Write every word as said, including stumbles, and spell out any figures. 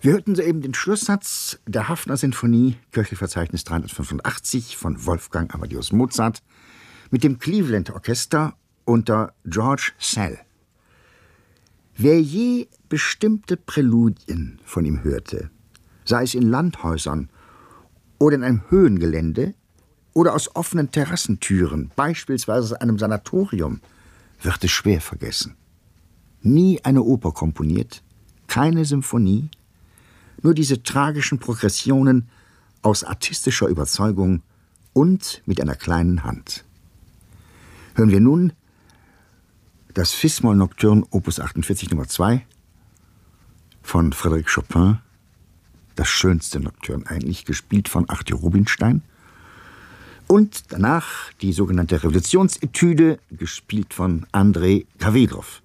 Wir hörten soeben den Schlusssatz der Haffner-Sinfonie, Köchelverzeichnis dreihundertfünfundachtzig von Wolfgang Amadeus Mozart, mit dem Cleveland Orchester unter George Szell. Wer je bestimmte Präludien von ihm hörte, sei es in Landhäusern oder in einem Höhengelände oder aus offenen Terrassentüren, beispielsweise aus einem Sanatorium, wird es schwer vergessen. Nie eine Oper komponiert, keine Symphonie, nur diese tragischen Progressionen aus artistischer Überzeugung und mit einer kleinen Hand. Hören wir nun das Fis-Moll Nocturne Opus achtundvierzig Nummer zwei von Frédéric Chopin, das schönste Nocturne eigentlich, gespielt von Arthur Rubinstein, und danach die sogenannte Revolutionsetüde, gespielt von Andrei Kavylov.